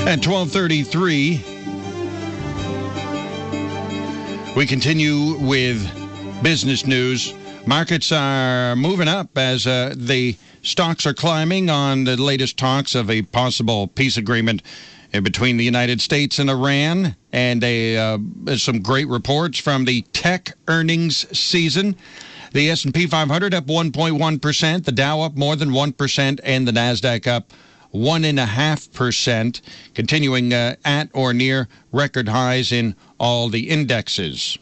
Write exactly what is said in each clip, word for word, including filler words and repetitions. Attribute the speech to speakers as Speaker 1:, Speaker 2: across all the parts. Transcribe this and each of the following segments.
Speaker 1: At twelve thirty-three, we continue with business news. Markets are moving up as uh, the stocks are climbing on the latest talks of a possible peace agreement between the United States and Iran, and a, uh, some great reports from the tech earnings season. The S and P five hundred up one point one percent, the Dow up more than one percent, and the NASDAQ up one point five percent, continuing uh, at or near record highs in all the indexes.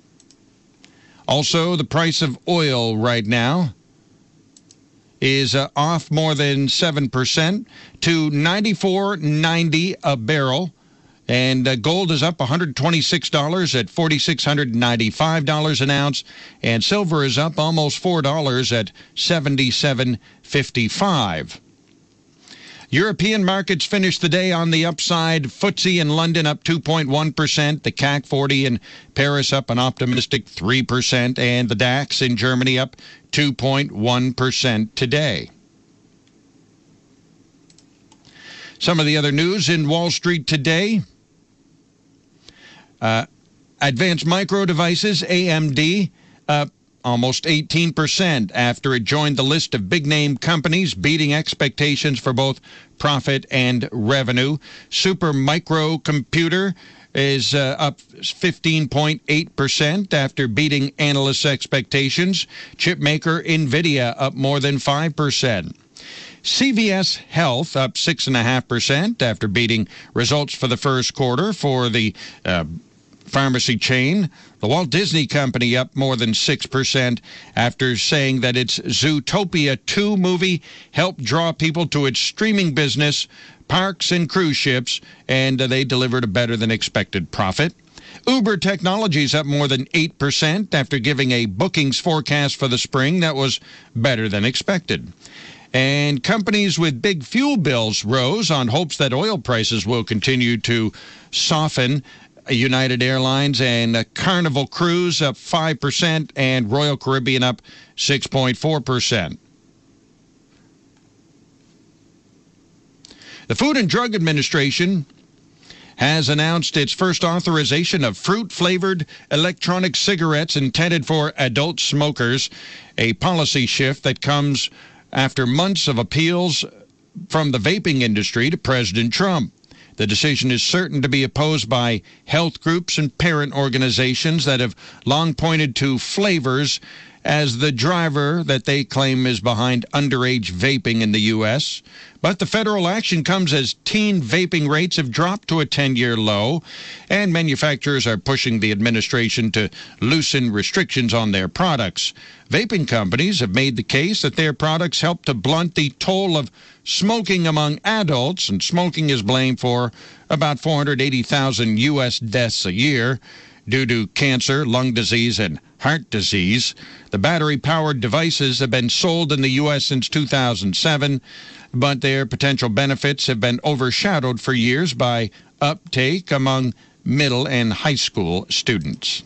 Speaker 1: Also, the price of oil right now is uh, off more than seven percent to ninety-four ninety a barrel. And uh, gold is up one hundred twenty-six dollars at four thousand six hundred ninety-five dollars an ounce. And silver is up almost four dollars at seventy-seven fifty-five. European markets finished the day on the upside. F T S E in London up two point one percent. The C A C forty in Paris up an optimistic three percent. And the DAX in Germany up two point one percent today. Some of the other news in Wall Street today. Uh, Advanced Micro Devices, A M D, up almost eighteen percent after it joined the list of big-name companies beating expectations for both profit and revenue. Super Micro Computer is uh, up fifteen point eight percent after beating analysts' expectations. Chipmaker NVIDIA up more than five percent. C V S Health up six point five percent after beating results for the first quarter for the uh, pharmacy chain. The Walt Disney Company up more than six percent after saying that its Zootopia two movie helped draw people to its streaming business, parks and cruise ships, and uh, they delivered a better-than-expected profit. Uber Technologies up more than eight percent after giving a bookings forecast for the spring that was better than expected. And companies with big fuel bills rose on hopes that oil prices will continue to soften. United Airlines and Carnival Cruise up five percent and Royal Caribbean up six point four percent. The Food and Drug Administration has announced its first authorization of fruit-flavored electronic cigarettes intended for adult smokers, a policy shift that comes after months of appeals from the vaping industry to President Trump. The decision is certain to be opposed by health groups and parent organizations that have long pointed to flavors as the driver that they claim is behind underage vaping in the U S. But the federal action comes as teen vaping rates have dropped to a ten-year low, and manufacturers are pushing the administration to loosen restrictions on their products. Vaping companies have made the case that their products help to blunt the toll of smoking among adults, and smoking is blamed for about four hundred eighty thousand U S deaths a year due to cancer, lung disease, and heart disease. The battery-powered devices have been sold in the U S since two thousand seven, but their potential benefits have been overshadowed for years by uptake among middle and high school students.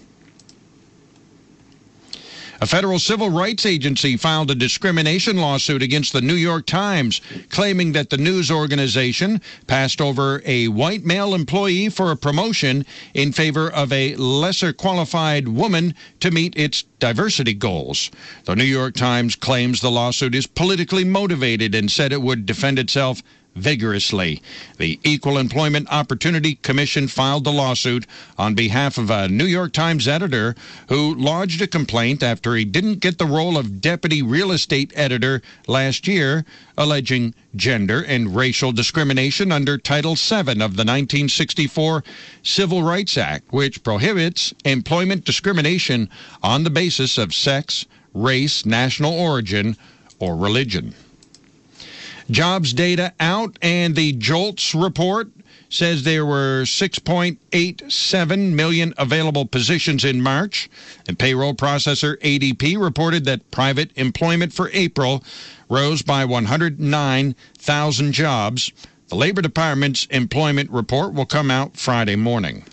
Speaker 1: A federal civil rights agency filed a discrimination lawsuit against the New York Times, claiming that the news organization passed over a white male employee for a promotion in favor of a lesser qualified woman to meet its diversity goals. The New York Times claims the lawsuit is politically motivated and said it would defend itself vigorously. The Equal Employment Opportunity Commission filed the lawsuit on behalf of a New York Times editor who lodged a complaint after he didn't get the role of deputy real estate editor last year, alleging gender and racial discrimination under Title seven of the nineteen sixty-four Civil Rights Act, which prohibits employment discrimination on the basis of sex, race, national origin, or religion. Jobs data out, and the JOLTS report says there were six point eight seven million available positions in March. And payroll processor A D P reported that private employment for April rose by one hundred nine thousand jobs. The Labor Department's employment report will come out Friday morning.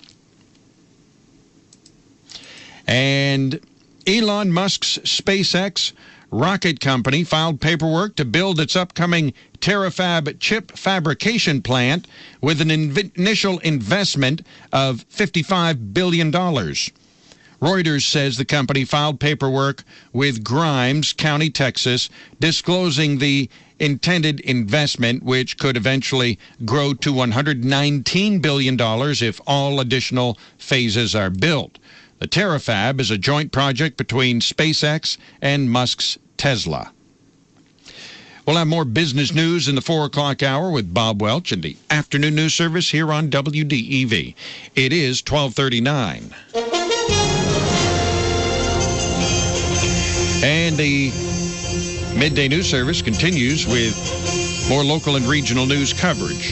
Speaker 1: And Elon Musk's SpaceX Rocket Company filed paperwork to build its upcoming Terafab chip fabrication plant with an in- initial investment of fifty-five billion dollars. Reuters says the company filed paperwork with Grimes County, Texas, disclosing the intended investment, which could eventually grow to one hundred nineteen billion dollars if all additional phases are built. The Terafab is a joint project between SpaceX and Musk's Tesla. We'll have more business news in the four o'clock hour with Bob Welch in the afternoon news service here on W D E V. It is twelve thirty-nine. And the midday news service continues with more local and regional news coverage.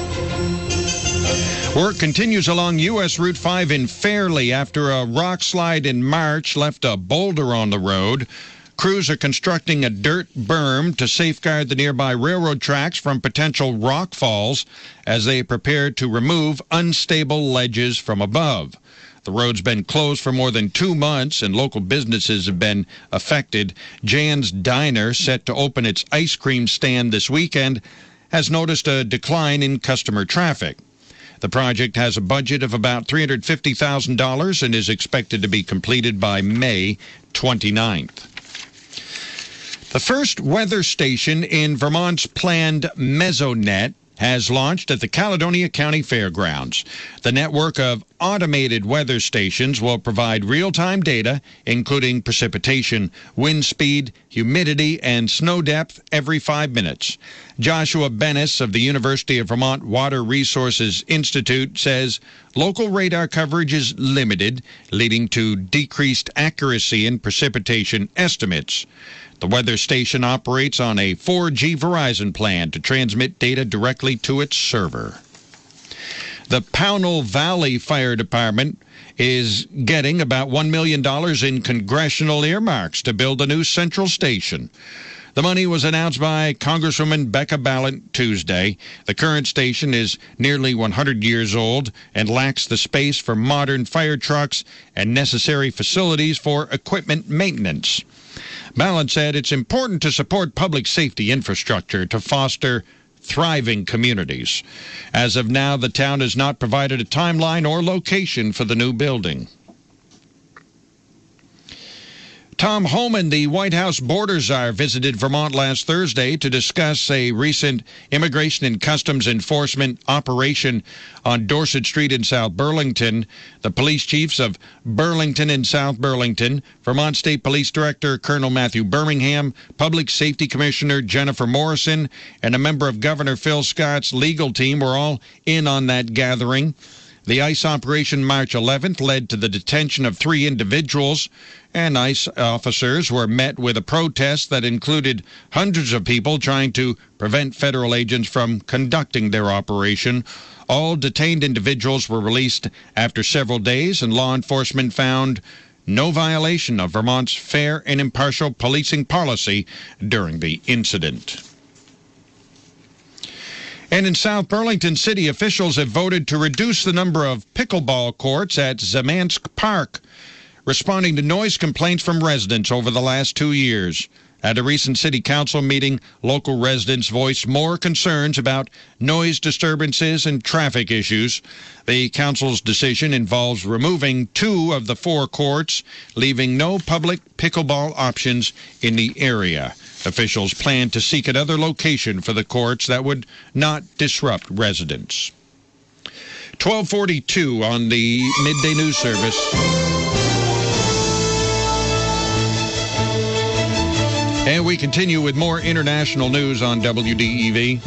Speaker 1: Work continues along U S Route five in Fairley after a rock slide in March left a boulder on the road. Crews are constructing a dirt berm to safeguard the nearby railroad tracks from potential rock falls as they prepare to remove unstable ledges from above. The road's been closed for more than two months, and local businesses have been affected. Jan's Diner, set to open its ice cream stand this weekend, has noticed a decline in customer traffic. The project has a budget of about three hundred fifty thousand dollars and is expected to be completed by May twenty-ninth. The first weather station in Vermont's planned Mesonet has launched at the Caledonia County Fairgrounds. The network of automated weather stations will provide real-time data, including precipitation, wind speed, humidity, and snow depth every five minutes. Joshua Bennis of the University of Vermont Water Resources Institute says local radar coverage is limited, leading to decreased accuracy in precipitation estimates. The weather station operates on a four G Verizon plan to transmit data directly to its server. The Pownell Valley Fire Department is getting about one million dollars in congressional earmarks to build a new central station. The money was announced by Congresswoman Becca Balint Tuesday. The current station is nearly one hundred years old and lacks the space for modern fire trucks and necessary facilities for equipment maintenance. Balint said it's important to support public safety infrastructure to foster thriving communities. As of now, the town has not provided a timeline or location for the new building. Tom Homan, the White House border czar, visited Vermont last Thursday to discuss a recent Immigration and Customs Enforcement operation on Dorset Street in South Burlington. The police chiefs of Burlington and South Burlington, Vermont State Police Director Colonel Matthew Birmingham, Public Safety Commissioner Jennifer Morrison, and a member of Governor Phil Scott's legal team were all in on that gathering. The ICE operation March eleventh led to the detention of three individuals, and ICE officers were met with a protest that included hundreds of people trying to prevent federal agents from conducting their operation. All detained individuals were released after several days, and law enforcement found no violation of Vermont's fair and impartial policing policy during the incident. And in South Burlington, city officials have voted to reduce the number of pickleball courts at Zamansk Park, responding to noise complaints from residents over the last two years. At a recent city council meeting, local residents voiced more concerns about noise disturbances and traffic issues. The council's decision involves removing two of the four courts, leaving no public pickleball options in the area. Officials plan to seek another location for the courts that would not disrupt residents. twelve forty-two on the midday news service. And we continue with more international news on W D E V.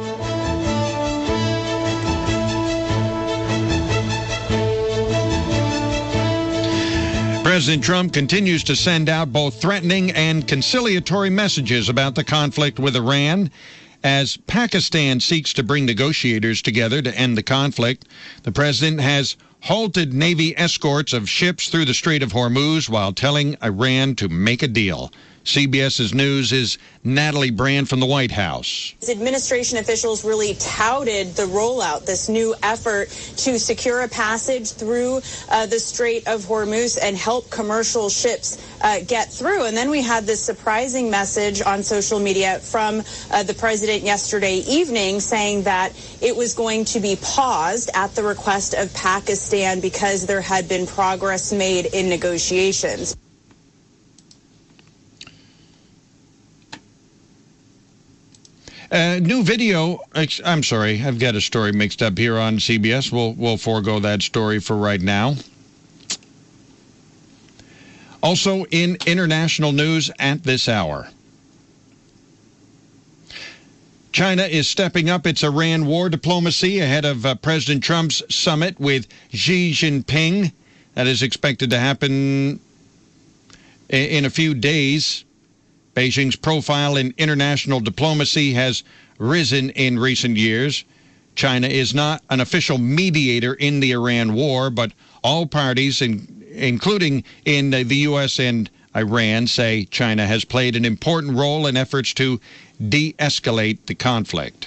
Speaker 1: President Trump continues to send out both threatening and conciliatory messages about the conflict with Iran as Pakistan seeks to bring negotiators together to end the conflict. The president has halted Navy escorts of ships through the Strait of Hormuz while telling Iran to make a deal. CBS's News is Natalie Brand from the White House.
Speaker 2: Administration officials really touted the rollout, this new effort to secure a passage through uh, the Strait of Hormuz and help commercial ships uh, get through. And then we had this surprising message on social media from uh, the president yesterday evening saying that it was going to be paused at the request of Pakistan because there had been progress made in negotiations.
Speaker 1: Uh, new video, I'm sorry, I've got a story mixed up here on C B S. We'll, we'll forego that story for right now. Also in international news at this hour, China is stepping up its Iran war diplomacy ahead of uh, President Trump's summit with Xi Jinping. That is expected to happen in, in a few days. Beijing's profile in international diplomacy has risen in recent years. China is not an official mediator in the Iran war, but all parties, in, including in the U S and Iran, say China has played an important role in efforts to de-escalate the conflict.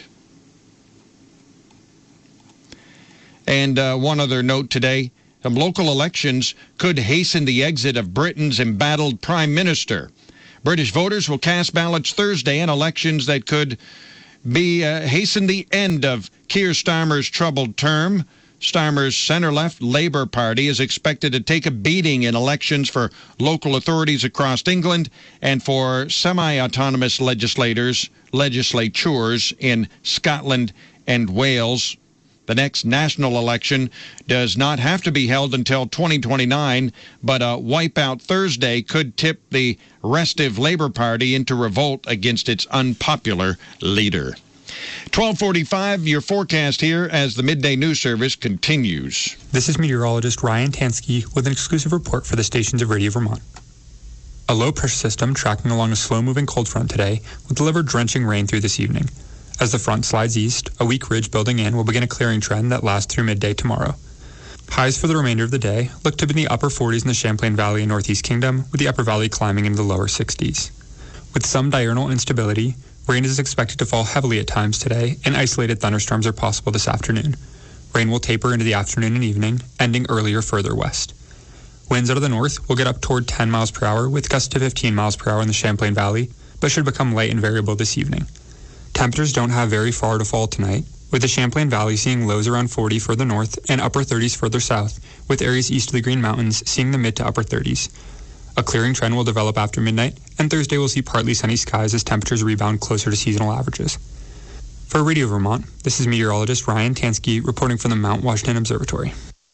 Speaker 1: And uh, one other note today, some local elections could hasten the exit of Britain's embattled Prime Minister. British voters will cast ballots Thursday in elections that could be uh, hasten the end of Keir Starmer's troubled term. Starmer's centre-left Labour Party is expected to take a beating in elections for local authorities across England and for semi-autonomous legislators, legislatures in Scotland and Wales. The next national election does not have to be held until twenty twenty-nine, but a wipeout Thursday could tip the restive Labour Party into revolt against its unpopular leader. twelve forty-five, your forecast here as the Midday News Service continues.
Speaker 3: This is meteorologist Ryan Tansky with an exclusive report for the stations of Radio Vermont. A low-pressure system tracking along a slow-moving cold front today will deliver drenching rain through this evening. As the front slides east, a weak ridge building in will begin a clearing trend that lasts through midday tomorrow. Highs for the remainder of the day look to be in the upper forties in the Champlain Valley and Northeast Kingdom, with the upper valley climbing into the lower sixties. With some diurnal instability, rain is expected to fall heavily at times today, and isolated thunderstorms are possible this afternoon. Rain will taper into the afternoon and evening, ending earlier further west. Winds out of the north will get up toward ten miles per hour, with gusts to fifteen miles per hour in the Champlain Valley, but should become light and variable this evening. Temperatures don't have very far to fall tonight, with the Champlain Valley seeing lows around forty further north and upper thirties further south, with areas east of the Green Mountains seeing the mid to upper thirties. A clearing trend will develop after midnight, and Thursday will see partly sunny skies as temperatures rebound closer to seasonal averages. For Radio Vermont, this is meteorologist Ryan Tansky reporting from the Mount Washington Observatory.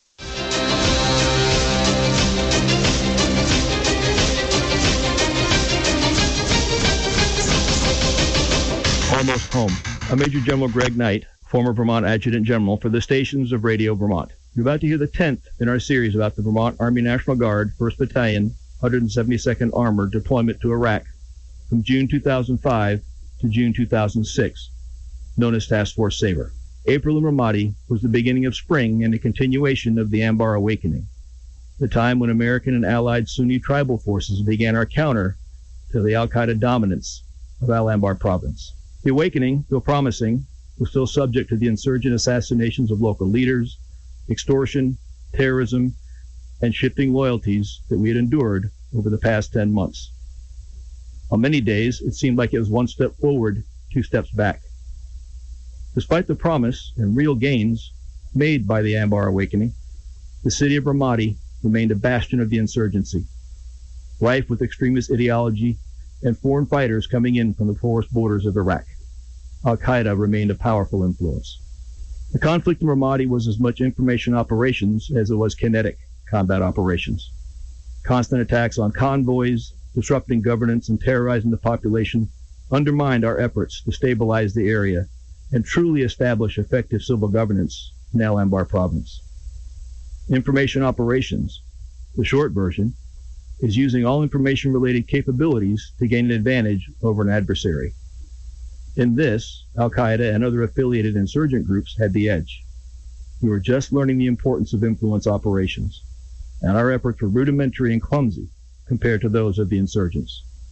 Speaker 4: Almost home. I'm Major General Greg Knight, former Vermont Adjutant General for the stations of Radio Vermont. You're about to hear the tenth in our series about the Vermont Army National Guard, first Battalion, one hundred seventy-second Armored deployment to Iraq from June two thousand five to June two thousand six, known as Task Force Sabre. April in Ramadi was the beginning of spring and a continuation of the Anbar Awakening, the time when American and allied Sunni tribal forces began our counter to the al-Qaeda dominance of Al-Anbar province. The awakening, though promising, was still subject to the insurgent assassinations of local leaders, extortion, terrorism, and shifting loyalties that we had endured over the past ten months. On many days, it seemed like it was one step forward, two steps back. Despite the promise and real gains made by the Anbar Awakening, the city of Ramadi remained a bastion of the insurgency, rife with extremist ideology and foreign fighters coming in from the porous borders of Iraq. Al-Qaeda remained a powerful influence. The conflict in Ramadi was as much information operations as it was kinetic combat operations. Constant attacks on convoys, disrupting governance and terrorizing the population undermined our efforts to stabilize the area and truly establish effective civil governance in Al-Anbar province. Information operations, the short version, is using all information-related capabilities to gain an advantage over an adversary. In this, Al-Qaeda and other affiliated insurgent groups had the edge. We were just learning the importance of influence operations, and our efforts were rudimentary and clumsy compared to those of the insurgents.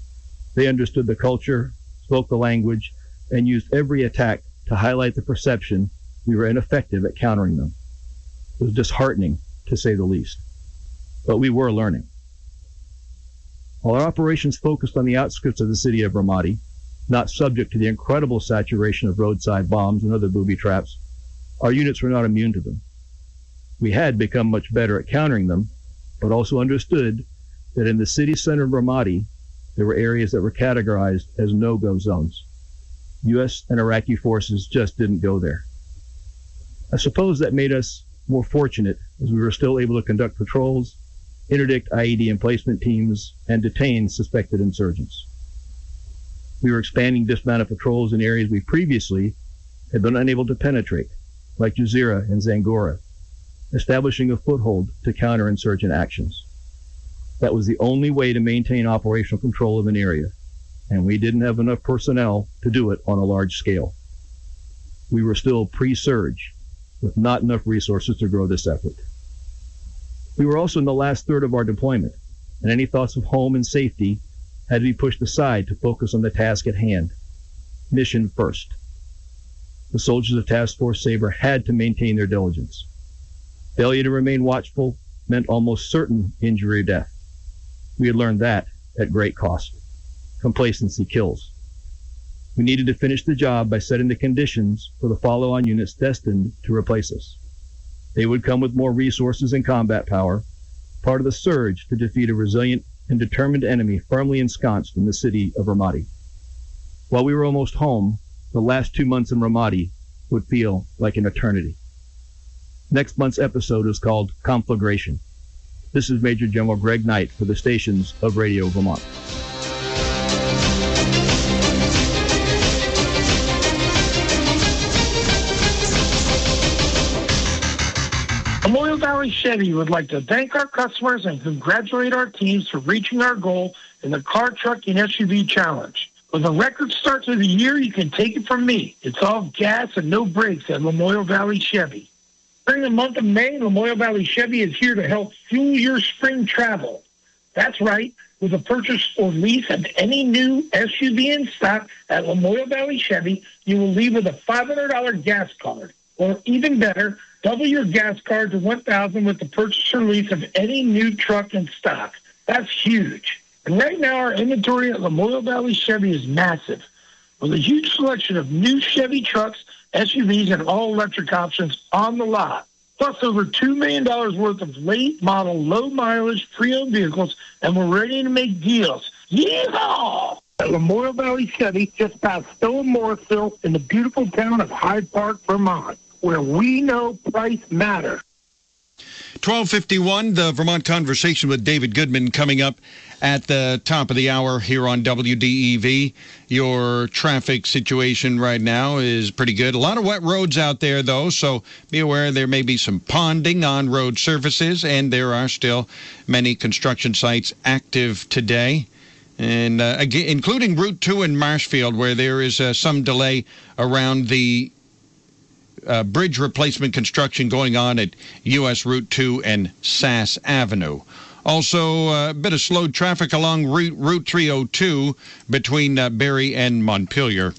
Speaker 4: They understood the culture, spoke the language, and used every attack to highlight the perception we were ineffective at countering them. It was disheartening, to say the least. But we were learning. While our operations focused on the outskirts of the city of Ramadi, not subject to the incredible saturation of roadside bombs and other booby traps, our units were not immune to them. We had become much better at countering them, but also understood that in the city center of Ramadi, there were areas that were categorized as no-go zones. U S and Iraqi forces just didn't go there. I suppose that made us more fortunate as we were still able to conduct patrols, interdict I E D emplacement teams, and detain suspected insurgents. We were expanding dismounted patrols in areas we previously had been unable to penetrate, like Jazeera and Zangora, establishing a foothold to counter insurgent actions. That was the only way to maintain operational control of an area, and we didn't have enough personnel to do it on a large scale. We were still pre-surge, with not enough resources to grow this effort. We were also in the last third of our deployment, and any thoughts of home and safety had to be pushed aside to focus on the task at hand. Mission first. The soldiers of Task Force Sabre had to maintain their diligence. Failure to remain watchful meant almost certain injury or death. We had learned that at great cost. Complacency kills. We needed to finish the job by setting the conditions for the follow-on units destined to replace us. They would come with more resources and combat power, part of the surge to defeat a resilient and determined enemy firmly ensconced in the city of Ramadi. While we were almost home, the last two months in Ramadi would feel like an eternity. Next month's episode is called Conflagration. This is Major General Greg Knight for the stations of Radio Vermont.
Speaker 5: Memorial Valley Chevy would like to thank our customers and congratulate our teams for reaching our goal in the Car, Truck, and S U V Challenge. With a record start to the year, you can take it from me. It's all gas and no brakes at Memorial Valley Chevy. During the month of May, Memorial Valley Chevy is here to help fuel your spring travel. That's right. With a purchase or lease of any new S U V in stock at Memorial Valley Chevy, you will leave with a five hundred dollars gas card. Or even better, double your gas card to one thousand dollars with the purchase or lease of any new truck in stock. That's huge. And right now, our inventory at Memorial Valley Chevy is massive, with a huge selection of new Chevy trucks, S U Vs, and all-electric options on the lot. Plus over two million dollars worth of late-model, low-mileage, pre-owned vehicles, and we're ready to make deals. Yeehaw! At Memorial Valley Chevy, just past Stowe and Morrisville, in the beautiful town of Hyde Park, Vermont, where we know price matters.
Speaker 1: twelve fifty-one, the Vermont Conversation with David Goodman coming up at the top of the hour here on W D E V. Your traffic situation right now is pretty good. A lot of wet roads out there, though, so be aware there may be some ponding on road surfaces, and there are still many construction sites active today, and uh, again, including Route two in Marshfield, where there is uh, some delay around the Uh, bridge replacement construction going on at U S Route two and Sass Avenue. Also, uh, a bit of slowed traffic along Route, Route three oh two between uh, Barrie and Montpelier.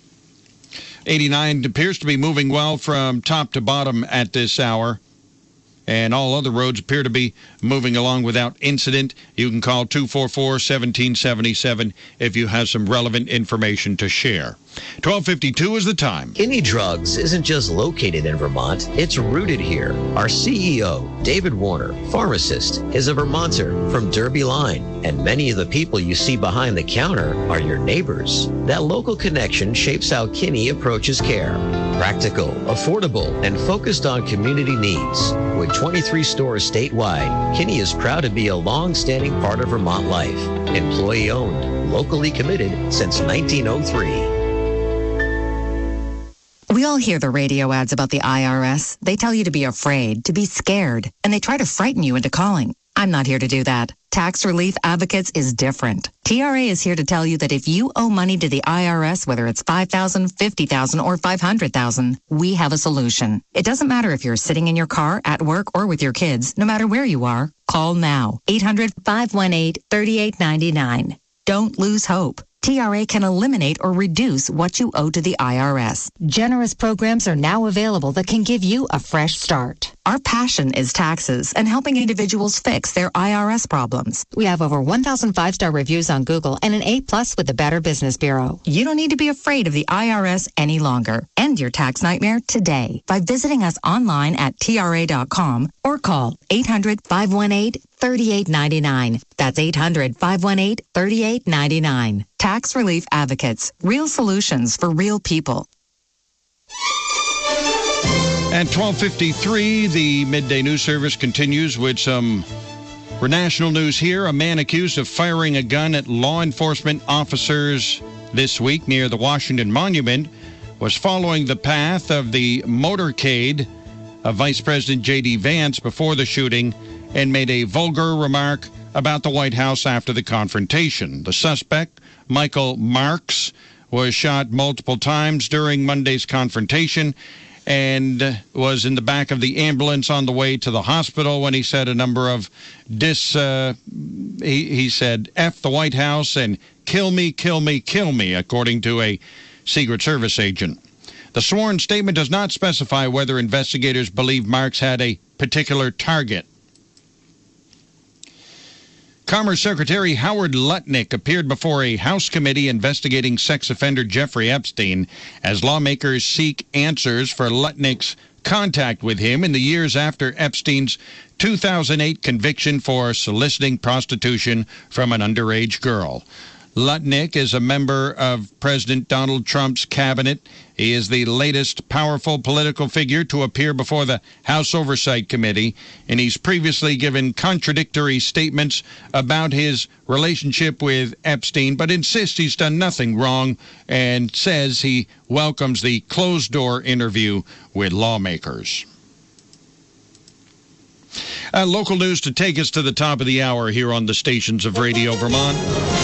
Speaker 1: eighty-nine appears to be moving well from top to bottom at this hour, and all other roads appear to be moving along without incident. You can call two four four, one seven seven seven if you have some relevant information to share. twelve fifty-two is the time.
Speaker 6: Kinney Drugs isn't just located in Vermont, it's rooted here. Our C E O, David Warner, pharmacist, is a Vermonter from Derby Line, and many of the people you see behind the counter are your neighbors. That local connection shapes how Kinney approaches care. Practical, affordable, and focused on community needs. With twenty-three stores statewide, Kinney is proud to be a long-standing part of Vermont life. Employee-owned, locally committed since nineteen oh three.
Speaker 7: We all hear the radio ads about the I R S. They tell you to be afraid, to be scared, and they try to frighten you into calling. I'm not here to do that. Tax Relief Advocates is different. T R A is here to tell you that if you owe money to the I R S, whether it's five thousand dollars, fifty thousand dollars, or five hundred thousand dollars, we have a solution. It doesn't matter if you're sitting in your car, at work, or with your kids. No matter where you are, call now. eight hundred, five one eight, three eight nine nine. Don't lose hope. T R A can eliminate or reduce what you owe to the I R S.
Speaker 8: Generous programs are now available that can give you a fresh start.
Speaker 7: Our passion is taxes and helping individuals fix their I R S problems.
Speaker 8: We have over one thousand five-star reviews on Google and an A-plus with the Better Business Bureau.
Speaker 7: You don't need to be afraid of the I R S any longer. End your tax nightmare today by visiting us online at T R A dot com or call eight hundred, five one eight, three eight nine nine. That's eight hundred, five one eight, three eight nine nine. Tax Relief Advocates. Real solutions for real people.
Speaker 1: At twelve fifty-three, the midday news service continues with some national news here. A man accused of firing a gun at law enforcement officers this week near the Washington Monument was following the path of the motorcade of Vice President J D. Vance before the shooting and made a vulgar remark about the White House after the confrontation. The suspect, Michael Marks, was shot multiple times during Monday's confrontation and was in the back of the ambulance on the way to the hospital when he said a number of dis, uh, he, he said, F the White House and kill me, kill me, kill me, according to a Secret Service agent. The sworn statement does not specify whether investigators believe Marks had a particular target. Commerce Secretary Howard Lutnick appeared before a House committee investigating sex offender Jeffrey Epstein as lawmakers seek answers for Lutnick's contact with him in the years after Epstein's two thousand eight conviction for soliciting prostitution from an underage girl. Lutnick is a member of President Donald Trump's cabinet. He is the latest powerful political figure to appear before the House Oversight Committee, and he's previously given contradictory statements about his relationship with Epstein, but insists he's done nothing wrong and says he welcomes the closed-door interview with lawmakers. Uh, local news to take us to the top of the hour here on the stations of Radio Vermont.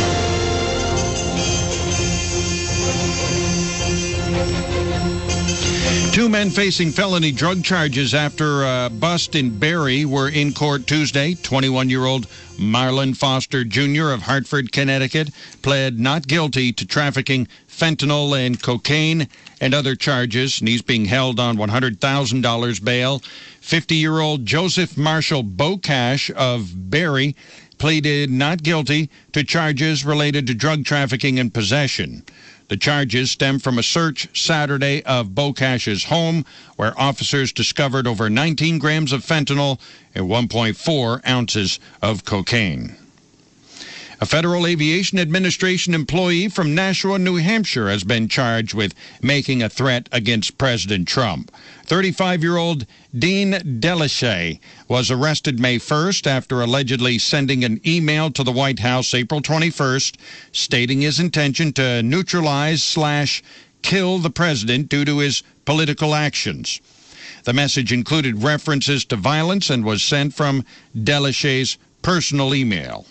Speaker 1: Two men facing felony drug charges after a bust in Barrie were in court Tuesday. twenty-one-year-old Marlon Foster Junior of Hartford, Connecticut, pled not guilty to trafficking fentanyl and cocaine and other charges, and he's being held on one hundred thousand dollars bail. fifty-year-old Joseph Marshall Bocash of Barrie pleaded not guilty to charges related to drug trafficking and possession. The charges stem from a search Saturday of Bocash's home, where officers discovered over nineteen grams of fentanyl and one point four ounces of cocaine. A Federal Aviation Administration employee from Nashua, New Hampshire, has been charged with making a threat against President Trump. thirty-five-year-old Dean Delachey was arrested May first after allegedly sending an email to the White House April twenty-first stating his intention to neutralize slash kill the president due to his political actions. The message included references to violence and was sent from Delachey's personal email.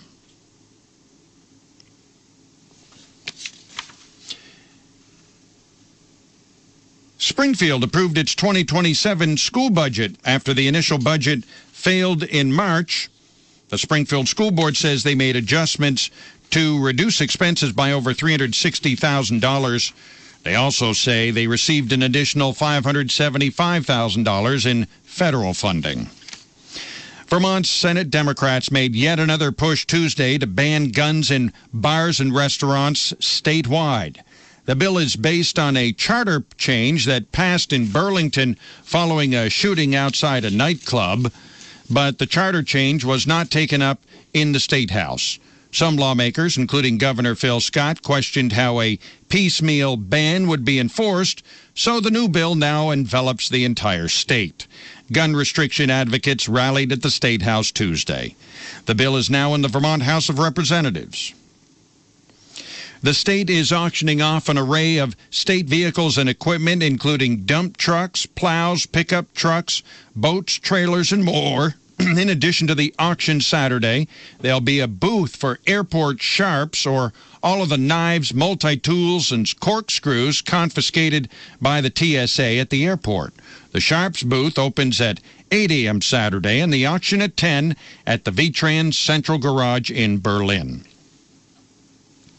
Speaker 1: Springfield approved its twenty twenty-seven school budget after the initial budget failed in March. The Springfield School Board says they made adjustments to reduce expenses by over three hundred sixty thousand dollars. They also say they received an additional five hundred seventy-five thousand dollars in federal funding. Vermont's Senate Democrats made yet another push Tuesday to ban guns in bars and restaurants statewide. The bill is based on a charter change that passed in Burlington following a shooting outside a nightclub, but the charter change was not taken up in the State House. Some lawmakers, including Governor Phil Scott, questioned how a piecemeal ban would be enforced, so the new bill now envelops the entire state. Gun restriction advocates rallied at the State House Tuesday. The bill is now in the Vermont House of Representatives. The state is auctioning off an array of state vehicles and equipment, including dump trucks, plows, pickup trucks, boats, trailers, and more. In addition to the auction Saturday, there'll be a booth for airport sharps, or all of the knives, multi-tools, and corkscrews confiscated by the T S A at the airport. The sharps booth opens at eight a.m. Saturday, and the auction at ten at the V-Trans Central Garage in Berlin.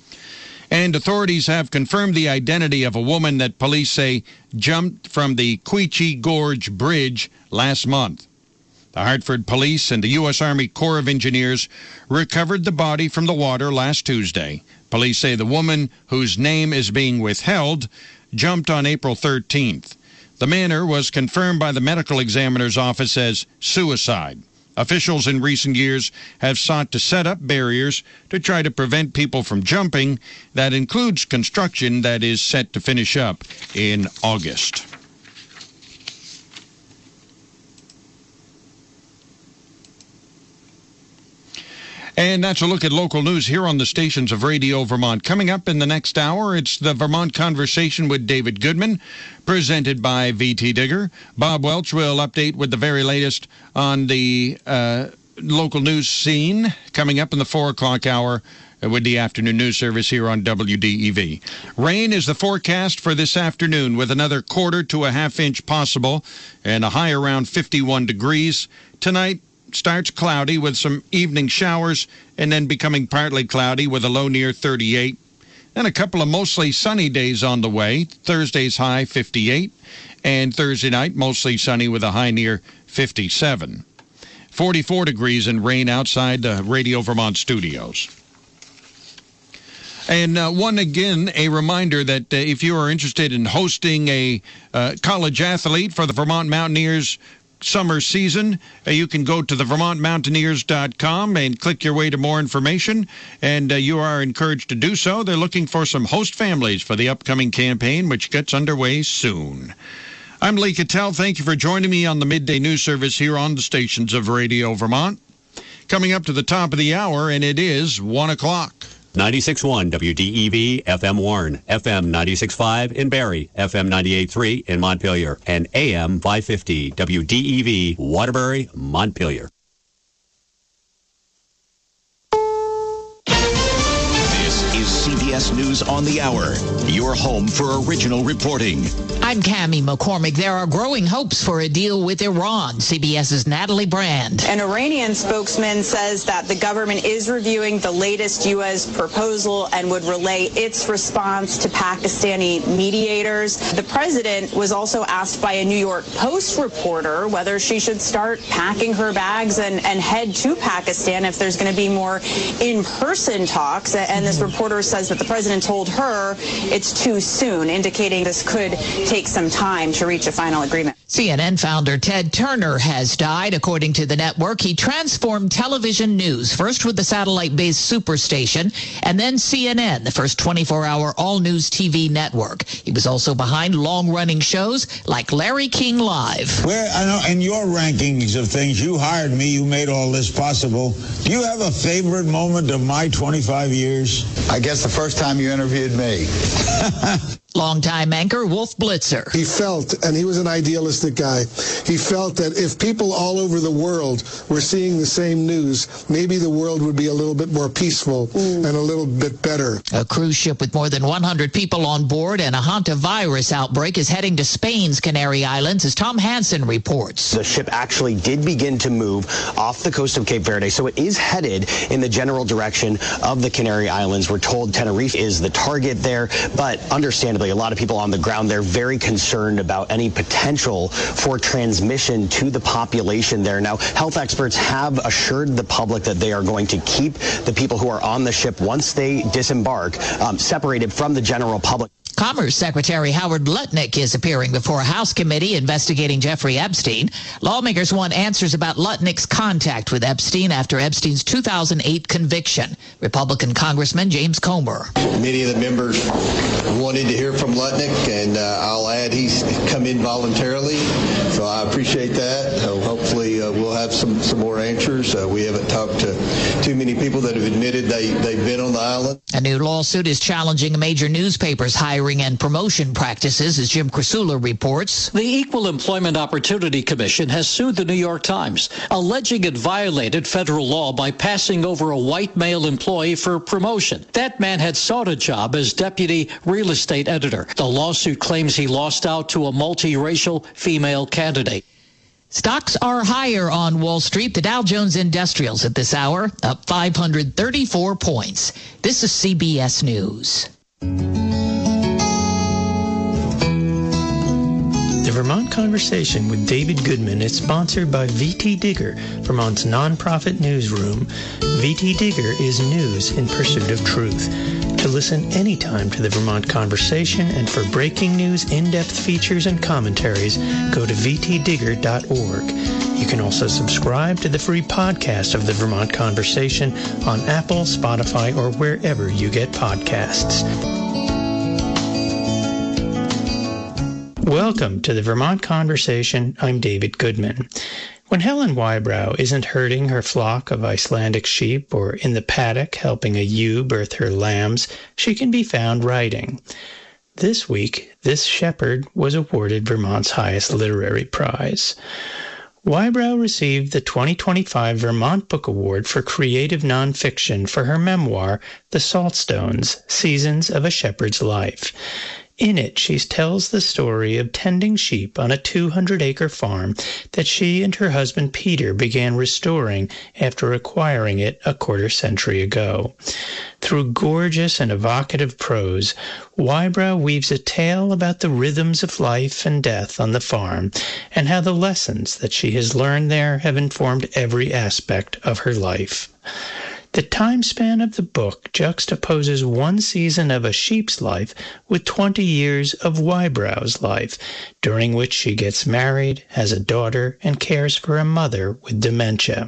Speaker 1: And authorities have confirmed the identity of a woman that police say jumped from the Quechee Gorge Bridge last month. The Hartford Police and the U S Army Corps of Engineers recovered the body from the water last Tuesday. Police say the woman, whose name is being withheld, jumped on April thirteenth. The manner was confirmed by the medical examiner's office as suicide. Officials in recent years have sought to set up barriers to try to prevent people from jumping. That includes construction that is set to finish up in August. And that's a look at local news here on the stations of Radio Vermont. Coming up in the next hour, it's the Vermont Conversation with David Goodman, presented by V T Digger. Bob Welch will update with the very latest on the uh, local news scene coming up in the four o'clock hour with the afternoon news service here on W D E V. Rain is the forecast for this afternoon, with another quarter to a half inch possible and a high around fifty-one degrees. Tonight starts cloudy with some evening showers and then becoming partly cloudy with a low near thirty-eight. Then a couple of mostly sunny days on the way. Thursday's high fifty-eight, and Thursday night mostly sunny with a high near fifty-seven. forty-four degrees and rain outside the Radio Vermont studios. And uh, one, again, a reminder that uh, if you are interested in hosting a uh, college athlete for the Vermont Mountaineers summer season, uh, you can go to the vermont mountaineers dot com and click your way to more information, and uh, you are encouraged to do so. They're looking for some host families for the upcoming campaign, which gets underway soon. I'm Lee Cattell. Thank you for joining me on the midday news service here on the stations of Radio Vermont. Coming up to the top of the hour, and it is one o'clock.
Speaker 9: ninety-six point one W D E V, F M Warren, F M ninety-six point five in Barrie, F M ninety-eight point three in Montpelier, and A M five fifty W D E V, Waterbury, Montpelier.
Speaker 10: This is C B S News on the Hour, your home for original reporting.
Speaker 11: I'm Cammie McCormick. There are growing hopes for a deal with Iran. CBS's Natalie Brand.
Speaker 2: An Iranian spokesman says that the government is reviewing the latest U S proposal and would relay its response to Pakistani mediators. The president was also asked by a New York Post reporter whether she should start packing her bags and, and head to Pakistan if there's going to be more in-person talks. And this reporter says that the president told her it's too soon, indicating this could take some time to reach a final agreement.
Speaker 11: C N N founder Ted Turner has died. According to the network, he transformed television news, first with the satellite-based Superstation, and then C N N, the first twenty-four hour all-news T V network. He was also behind long-running shows like Larry King Live.
Speaker 12: Where, I know, in your rankings of things, you hired me, you made all this possible. Do you have a favorite moment of my twenty-five years?
Speaker 13: I guess the first time you interviewed me.
Speaker 11: Longtime anchor Wolf Blitzer.
Speaker 14: He felt, and he was an idealistic guy, he felt that if people all over the world were seeing the same news, maybe the world would be a little bit more peaceful mm. and a little bit better.
Speaker 11: A cruise ship with more than one hundred people on board and a hantavirus outbreak is heading to Spain's Canary Islands, as Tom Hansen reports.
Speaker 15: The ship actually did begin to move off the coast of Cape Verde, so it is headed in the general direction of the Canary Islands. We're told Tenerife is the target there, but understandably, a lot of people on the ground, they're very concerned about any potential for transmission to the population there. Now, health experts have assured the public that they are going to keep the people who are on the ship once they disembark um, separated from the general public.
Speaker 11: Commerce Secretary Howard Lutnick is appearing before a House committee investigating Jeffrey Epstein. Lawmakers want answers about Lutnick's contact with Epstein after Epstein's two thousand eight conviction. Republican Congressman James Comer.
Speaker 16: Many of the members wanted to hear from Lutnick, and uh, I'll add he's come in voluntarily, so I appreciate that. Uh, hopefully uh, we'll have some, some more answers. Uh, we haven't talked to too many people that have admitted they, they've been on the island.
Speaker 11: A new lawsuit is challenging a major newspaper's hiring and promotion practices, as Jim Crisula reports.
Speaker 17: The Equal Employment Opportunity Commission has sued the New York Times, alleging it violated federal law by passing over a white male employee for promotion. That man had sought a job as deputy real estate editor. The lawsuit claims he lost out to a multiracial female candidate.
Speaker 11: Stocks are higher on Wall Street. The Dow Jones Industrials at this hour up five hundred thirty-four points. This is C B S News.
Speaker 18: The Vermont Conversation with David Goodman is sponsored by V T Digger, Vermont's nonprofit newsroom. V T Digger is news in pursuit of truth. To listen anytime to the Vermont Conversation and for breaking news, in-depth features, and commentaries, go to v t digger dot org. You can also subscribe to the free podcast of the Vermont Conversation on Apple, Spotify, or wherever you get podcasts. Welcome to the Vermont Conversation. I'm David Goodman. When Helen Whybrow isn't herding her flock of Icelandic sheep or in the paddock helping a ewe birth her lambs, she can be found writing. This week, this shepherd was awarded Vermont's highest literary prize. Whybrow received the twenty twenty-five Vermont Book Award for Creative Nonfiction for her memoir, The Saltstones, Seasons of a Shepherd's Life. In it, she tells the story of tending sheep on a two hundred acre farm that she and her husband Peter began restoring after acquiring it a quarter century ago. Through gorgeous and evocative prose, Whybrow weaves a tale about the rhythms of life and death on the farm and how the lessons that she has learned there have informed every aspect of her life. The time span of the book juxtaposes one season of a sheep's life with twenty years of Whybrow's life, during which she gets married, has a daughter, and cares for a mother with dementia.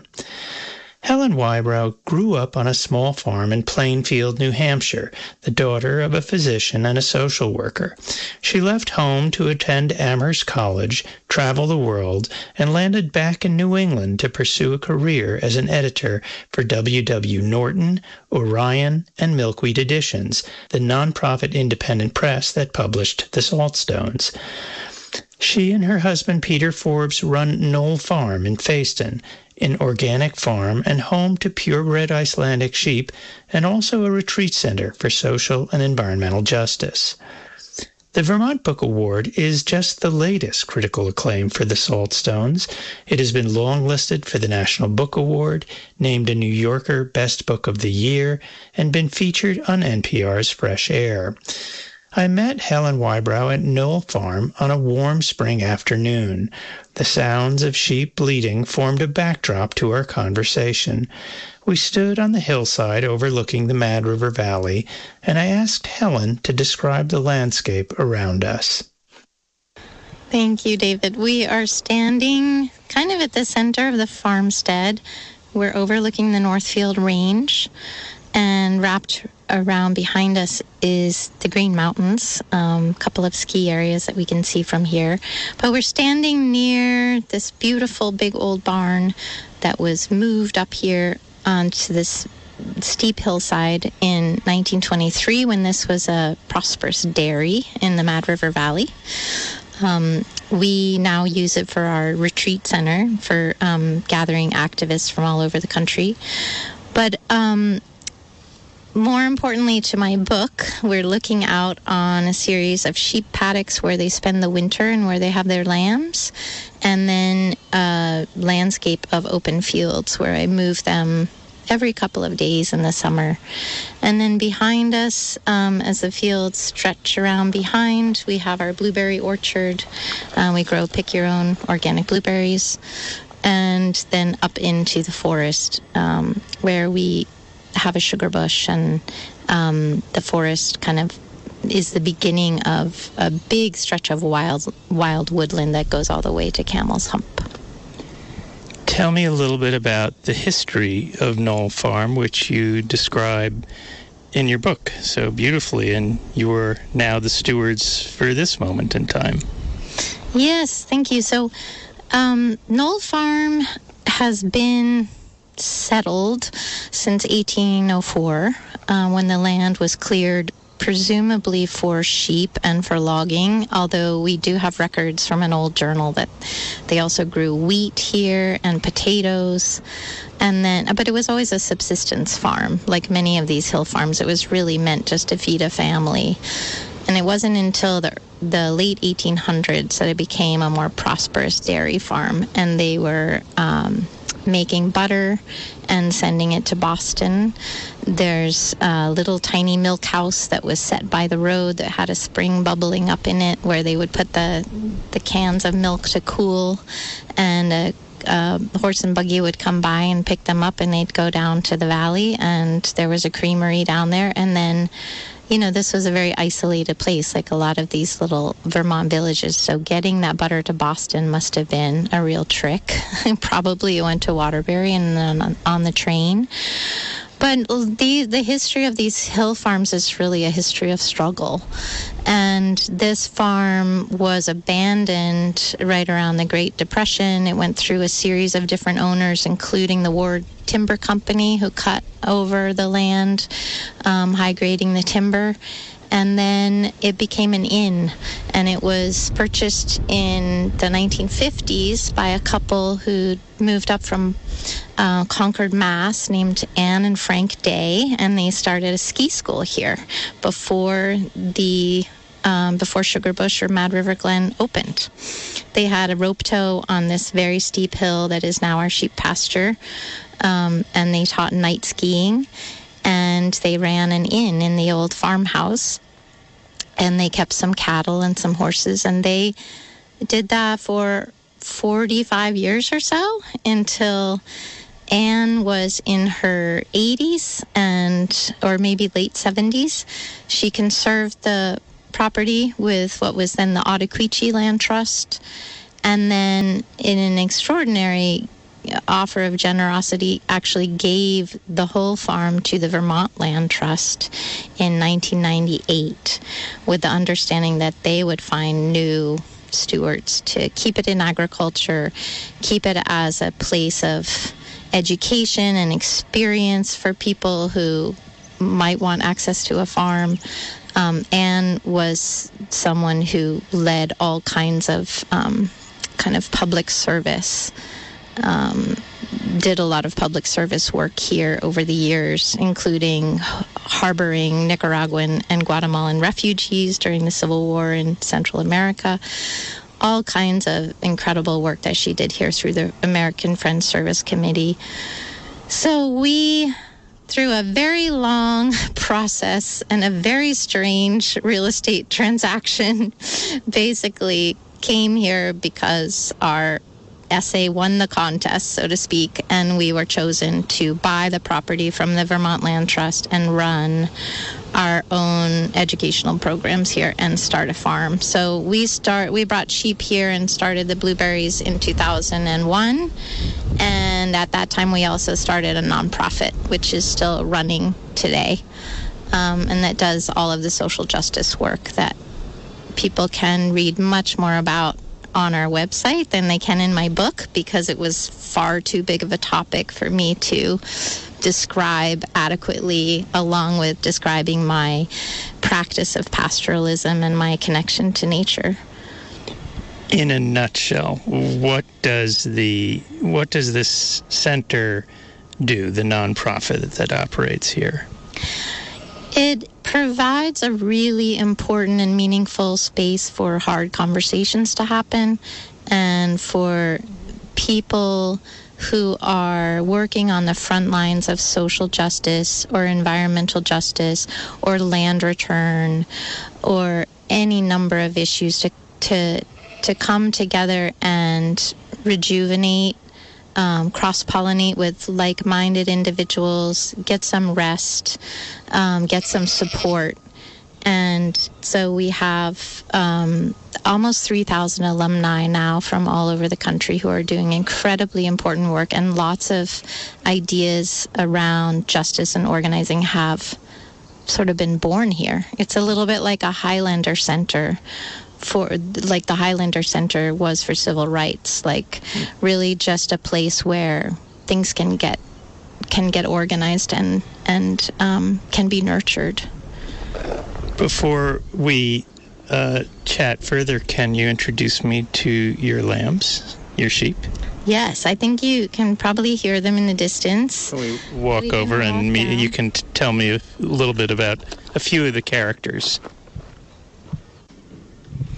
Speaker 18: Helen Whybrow grew up on a small farm in Plainfield, New Hampshire, the daughter of a physician and a social worker. She left home to attend Amherst College, travel the world, and landed back in New England to pursue a career as an editor for W W Norton, Orion, and Milkweed Editions, the nonprofit independent press that published The Saltstones. She and her husband Peter Forbes run Knoll Farm in Fayston, an organic farm and home to purebred Icelandic sheep, and also a retreat center for social and environmental justice. The Vermont Book Award is just the latest critical acclaim for The Saltstones. It has been longlisted for the National Book Award, named a New Yorker Best Book of the Year, and been featured on N P R's Fresh Air. I met Helen Whybrow at Knoll Farm on a warm spring afternoon. The sounds of sheep bleating formed a backdrop to our conversation. We stood on the hillside overlooking the Mad River Valley, and I asked Helen to describe the landscape around us.
Speaker 19: Thank you, David. We are standing kind of at the center of the farmstead. We're overlooking the Northfield Range, and wrapped around behind us is the Green Mountains, a um, couple of ski areas that we can see from here. But we're standing near this beautiful big old barn that was moved up here onto this steep hillside in nineteen twenty-three when this was a prosperous dairy in the Mad River Valley. Um, we now use it for our retreat center for um, gathering activists from all over the country. But um, more importantly to my book, we're looking out on a series of sheep paddocks where they spend the winter and where they have their lambs, and then a landscape of open fields where I move them every couple of days in the summer. And then behind us, um, as the fields stretch around behind, we have our blueberry orchard. Uh, we grow pick-your-own organic blueberries. And then up into the forest um, where we have a sugar bush, and um, the forest kind of is the beginning of a big stretch of wild wild woodland that goes all the way to Camel's Hump.
Speaker 18: Tell me a little bit about the history of Knoll Farm, which you describe in your book so beautifully, and you are now the stewards for this moment in time.
Speaker 19: Yes, thank you. So um, Knoll Farm has been settled since eighteen oh four, uh, when the land was cleared presumably for sheep and for logging, although we do have records from an old journal that they also grew wheat here and potatoes. And then, but it was always a subsistence farm. Like many of these hill farms, it was really meant just to feed a family. And it wasn't until the the late eighteen hundreds that it became a more prosperous dairy farm, and they were um, making butter and sending it to Boston. There's a little tiny milk house that was set by the road that had a spring bubbling up in it where they would put the the cans of milk to cool, and a Uh, horse and buggy would come by and pick them up, and they'd go down to the valley, and there was a creamery down there. And then, you know, this was a very isolated place, like a lot of these little Vermont villages. So getting that butter to Boston must have been a real trick. Probably it went to Waterbury and then on, on the train. But the the history of these hill farms is really a history of struggle. And this farm was abandoned right around the Great Depression. It went through a series of different owners, including the Ward Timber Company, who cut over the land, um, high-grading the timber. And then it became an inn, and it was purchased in the nineteen fifties by a couple who moved up from uh, Concord, Mass, named Anne and Frank Day, and they started a ski school here before the um, before Sugarbush or Mad River Glen opened. They had a rope tow on this very steep hill that is now our sheep pasture, um, and they taught night skiing, and they ran an inn in the old farmhouse. And they kept some cattle and some horses, and they did that for forty-five years or so until Anne was in her eighties and or maybe late seventies. She conserved the property with what was then the Ottaquiche Land Trust, and then in an extraordinary offer of generosity actually gave the whole farm to the Vermont Land Trust in nineteen ninety-eight with the understanding that they would find new stewards to keep it in agriculture, keep it as a place of education and experience for people who might want access to a farm. Um, Anne was someone who led all kinds of um, kind of public service Um, did a lot of public service work here over the years, including harboring Nicaraguan and Guatemalan refugees during the Civil War in Central America. All kinds of incredible work that she did here through the American Friends Service Committee. So we, through a very long process and a very strange real estate transaction, basically came here because our S A won the contest, so to speak, and we were chosen to buy the property from the Vermont Land Trust and run our own educational programs here and start a farm. So we start we brought sheep here and started the Blueberries in two thousand one, and at that time we also started a nonprofit, which is still running today, um, and that does all of the social justice work that people can read much more about on our website than they can in my book, because it was far too big of a topic for me to describe adequately, along with describing my practice of pastoralism and my connection to nature.
Speaker 18: In a nutshell, what does the what does this center do, the nonprofit that operates here?
Speaker 19: It provides a really important and meaningful space for hard conversations to happen, and for people who are working on the front lines of social justice or environmental justice or land return or any number of issues to to to come together and rejuvenate, Um, cross-pollinate with like-minded individuals, get some rest, um, get some support. And so we have um, almost three thousand alumni now from all over the country who are doing incredibly important work, and lots of ideas around justice and organizing have sort of been born here. It's a little bit like a Highlander Center, for like the Highlander Center was for civil rights, like really just a place where things can get can get organized and and um, can be nurtured.
Speaker 18: Before we uh, chat further, can you introduce me to your lambs, your sheep?
Speaker 19: Yes, I think you can probably hear them in the distance.
Speaker 18: Can we walk we over walk and me, you can t- tell me a little bit about a few of the characters.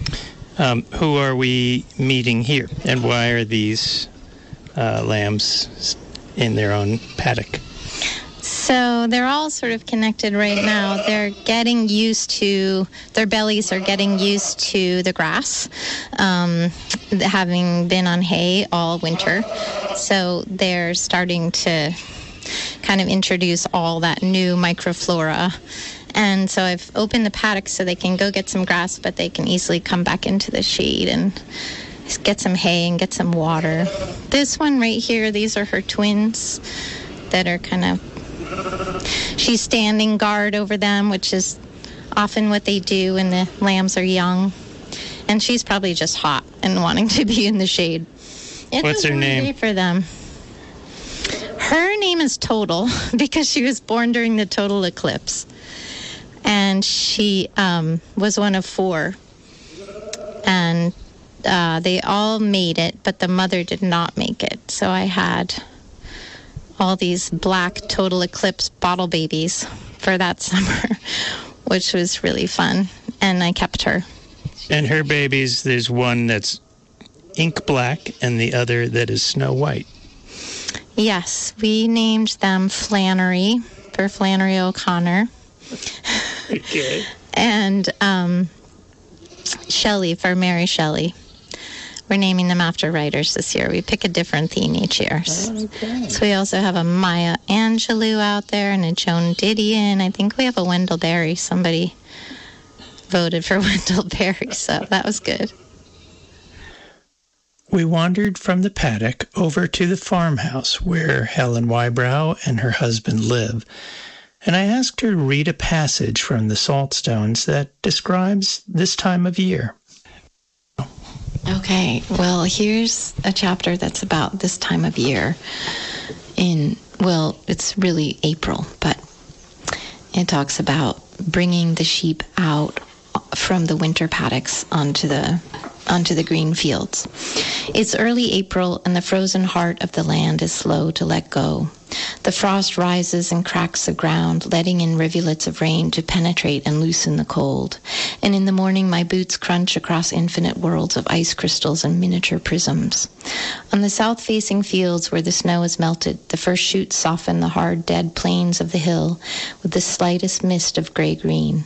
Speaker 18: Um, who are we meeting here, and why are these uh, lambs in their own paddock?
Speaker 19: So they're all sort of connected right now. They're getting used to, their bellies are getting used to the grass, um, having been on hay all winter. So they're starting to kind of introduce all that new microflora. And so I've opened the paddock so they can go get some grass, but they can easily come back into the shade and get some hay and get some water. This one right here, these are her twins that are kind of, she's standing guard over them, which is often what they do when the lambs are young. And she's probably just hot and wanting to be in the shade. It's
Speaker 18: What's her name?
Speaker 19: Day for them. Her name is Total because she was born during the total eclipse. And she um, was one of four. And uh, they all made it, but the mother did not make it. So I had all these black total eclipse bottle babies for that summer, which was really fun. And I kept her.
Speaker 18: And her babies, there's one that's ink black and the other that is snow white.
Speaker 19: Yes, we named them Flannery for Flannery O'Connor.
Speaker 18: Okay.
Speaker 19: And um, Shelley for Mary Shelley. We're naming them after writers this year. We pick a different theme each year.
Speaker 18: Okay.
Speaker 19: So we also have a Maya Angelou out there and a Joan Didion. I think we have a Wendell Berry. Somebody voted for Wendell Berry, so that was good.
Speaker 18: We wandered from the paddock over to the farmhouse where Helen Wybrow and her husband live, and I asked her to read a passage from the Saltstones that describes this time of year.
Speaker 20: Okay, well, here's a chapter that's about this time of year in, well, it's really April, but it talks about bringing the sheep out from the winter paddocks onto the onto the green fields. It's early April, and the frozen heart of the land is slow to let go. The frost rises and cracks the ground, letting in rivulets of rain to penetrate and loosen the cold. And in the morning, my boots crunch across infinite worlds of ice crystals and miniature prisms. On the south-facing fields where the snow is melted, the first shoots soften the hard, dead plains of the hill with the slightest mist of gray-green.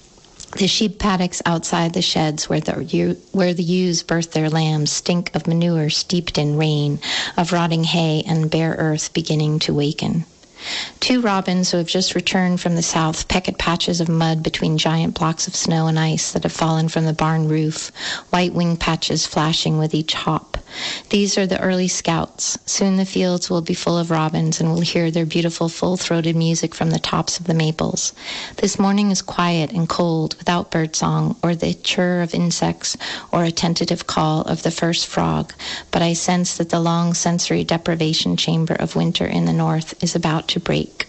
Speaker 20: The sheep paddocks outside the sheds where the, where the ewes birth their lambs stink of manure steeped in rain, of rotting hay and bare earth beginning to waken. Two robins who have just returned from the south peck at patches of mud between giant blocks of snow and ice that have fallen from the barn roof, white wing patches flashing with each hop. These are the early scouts. Soon the fields will be full of robins, and we'll hear their beautiful full-throated music from the tops of the maples. This morning is quiet and cold, without birdsong or the chirr of insects or a tentative call of the first frog, but I sense that the long sensory deprivation chamber of winter in the north is about to break.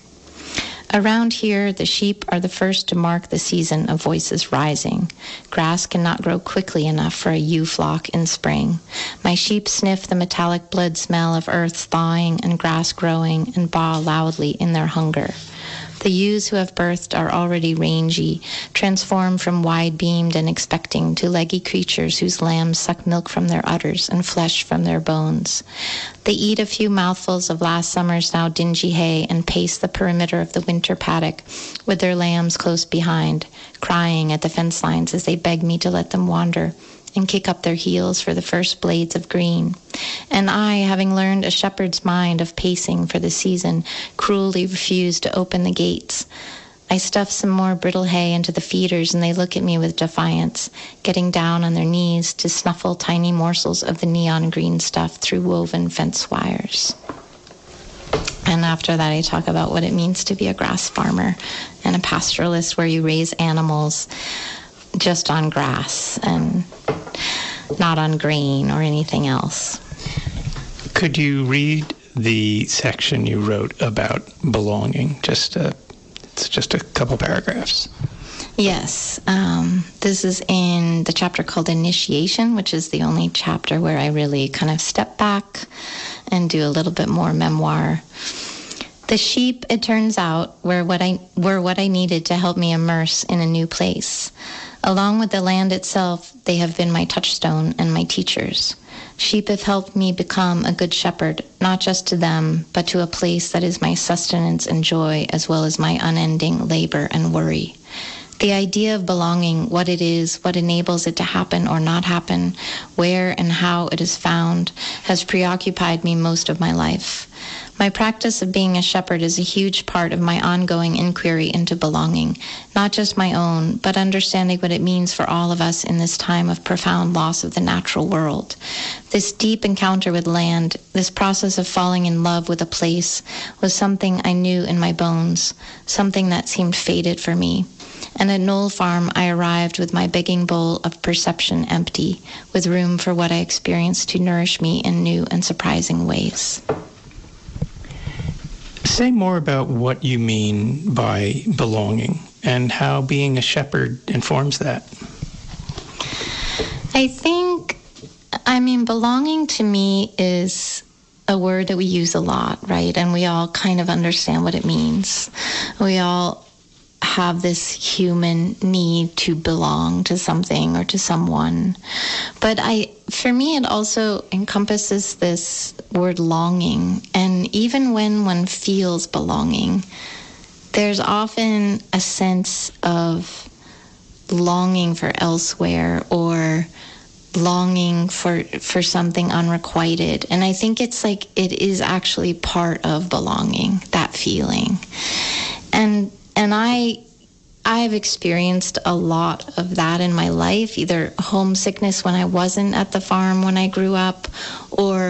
Speaker 20: Around here, the sheep are the first to mark the season of voices rising. Grass cannot grow quickly enough for a ewe flock in spring. My sheep sniff the metallic blood smell of earth thawing and grass growing and baa loudly in their hunger. The ewes who have birthed are already rangy, transformed from wide-beamed and expecting to leggy creatures whose lambs suck milk from their udders and flesh from their bones. They eat a few mouthfuls of last summer's now dingy hay and pace the perimeter of the winter paddock with their lambs close behind, crying at the fence lines as they beg me to let them wander and kick up their heels for the first blades of green. And I, having learned a shepherd's mind of pacing for the season, cruelly refused to open the gates. I stuff some more brittle hay into the feeders, and they look at me with defiance, getting down on their knees to snuffle tiny morsels of the neon green stuff through woven fence wires. And after that, I talk about what it means to be a grass farmer and a pastoralist where you raise animals just on grass and not on grain or anything else.
Speaker 18: Could you read the section you wrote about belonging? Just a, it's just a couple paragraphs.
Speaker 20: Yes. Um, this is in the chapter called Initiation, which is the only chapter where I really kind of step back and do a little bit more memoir. The sheep, it turns out, were what I were what I needed to help me immerse in a new place. Along with the land itself, they have been my touchstone and my teachers. Sheep have helped me become a good shepherd, not just to them, but to a place that is my sustenance and joy, as well as my unending labor and worry. The idea of belonging, what it is, what enables it to happen or not happen, where and how it is found, has preoccupied me most of my life. My practice of being a shepherd is a huge part of my ongoing inquiry into belonging, not just my own, but understanding what it means for all of us in this time of profound loss of the natural world. This deep encounter with land, this process of falling in love with a place, was something I knew in my bones, something that seemed fated for me. And at Knoll Farm, I arrived with my begging bowl of perception empty, with room for what I experienced to nourish me in new and surprising ways.
Speaker 18: Say more about what you mean by belonging and how being a shepherd informs that.
Speaker 20: I think, I mean, belonging to me is a word that we use a lot, right? And we all kind of understand what it means. We all have this human need to belong to something or to someone. But I, for me, it also encompasses this word longing. And even when one feels belonging, there's often a sense of longing for elsewhere or longing for for something unrequited. And I think it's like it is actually part of belonging, that feeling. And And I, I've experienced a lot of that in my life, either homesickness when I wasn't at the farm when I grew up, or